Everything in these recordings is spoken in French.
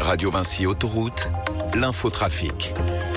Radio Vinci Autoroute, l'infotrafic.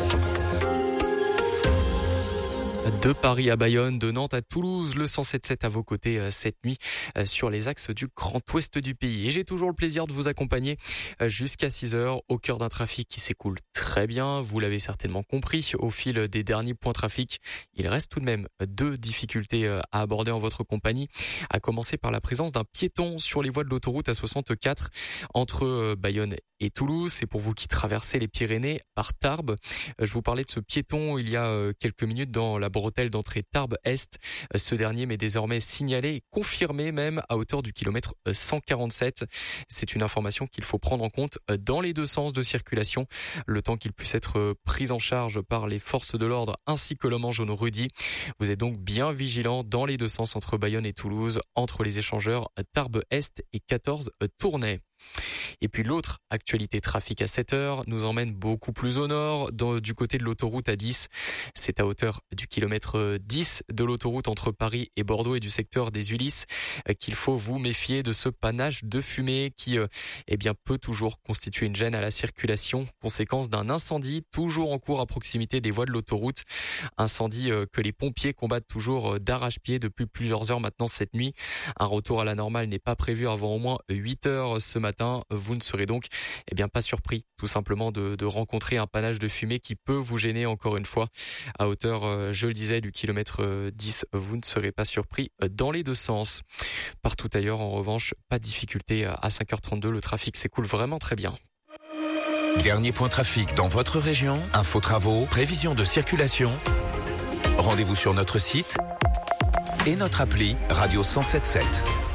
De Paris à Bayonne, de Nantes à Toulouse, le 107.7 à vos côtés cette nuit sur les axes du Grand Ouest du pays. Et j'ai toujours le plaisir de vous accompagner jusqu'à 6h au cœur d'un trafic qui s'écoule très bien. Vous l'avez certainement compris au fil des derniers points trafic. Il reste tout de même 2 difficultés à aborder en votre compagnie. À commencer par la présence d'un piéton sur les voies de l'autoroute A64 entre Bayonne et Toulouse. C'est pour vous qui traversez les Pyrénées par Tarbes. Je vous parlais de ce piéton il y a quelques minutes dans la bretelle d'entrée Tarbes-Est. Ce dernier m'est désormais signalé et confirmé même à hauteur du kilomètre 147. C'est une information qu'il faut prendre en compte dans les 2 sens de circulation, le temps qu'il puisse être pris en charge par les forces de l'ordre ainsi que l'homme en jaune Rudy. Vous êtes donc bien vigilant dans les 2 sens entre Bayonne et Toulouse, entre les échangeurs Tarbes-Est et 14 Tournai. Et puis l'autre actualité trafic à 7h nous emmène beaucoup plus au nord, du côté de l'autoroute A10. C'est à hauteur du kilomètre 10 de l'autoroute entre Paris et Bordeaux et du secteur des Ulysses qu'il faut vous méfier de ce panache de fumée qui peut toujours constituer une gêne à la circulation, conséquence d'un incendie toujours en cours à proximité des voies de l'autoroute. Incendie que les pompiers combattent toujours d'arrache-pied depuis plusieurs heures maintenant cette nuit. Un retour à la normale n'est pas prévu avant au moins 8 heures ce matin. Vous ne serez donc pas surpris tout simplement de rencontrer un panache de fumée qui peut vous gêner encore une fois à hauteur, je le disais, du kilomètre 10. Vous ne serez pas surpris dans les 2 sens. Partout ailleurs, en revanche, pas de difficulté à 5h32. Le trafic s'écoule vraiment très bien. Dernier point trafic dans votre région, infos travaux, prévision de circulation. Rendez-vous sur notre site et notre appli Radio 107.7.